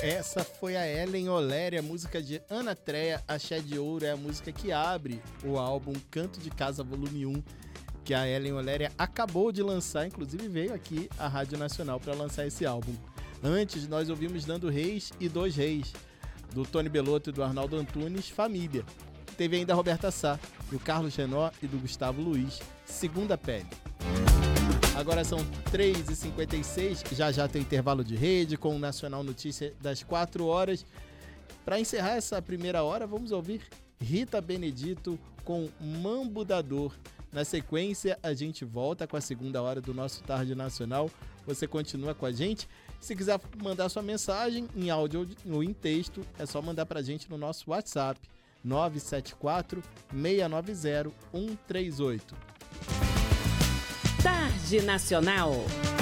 Essa foi a Ellen Oléria, música de Ana Tréia, Axé de Ouro, é a música que abre o álbum Canto de Casa Volume 1, que a Ellen Oléria acabou de lançar, inclusive veio aqui à Rádio Nacional para lançar esse álbum. Antes, nós ouvimos Nando Reis e Dois Reis, do Tony Bellotto e do Arnaldo Antunes, Família. Teve ainda a Roberta Sá, do Carlos Renó e do Gustavo Luiz, Segunda Pele. Agora são 3h56, já tem intervalo de rede com o Nacional Notícia das 4 horas. Para encerrar essa primeira hora, vamos ouvir Rita Benedito com Mambo da Dor. Na sequência, a gente volta com a segunda hora do nosso Tarde Nacional. Você continua com a gente. Se quiser mandar sua mensagem em áudio ou em texto, é só mandar para a gente no nosso WhatsApp, 974-690-138. Tarde Nacional.